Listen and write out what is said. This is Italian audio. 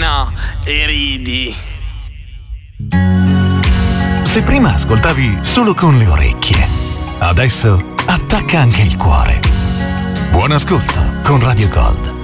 pena e ridi. Se prima ascoltavi solo con le orecchie, adesso attacca anche il cuore. Buon ascolto con Radio Gold.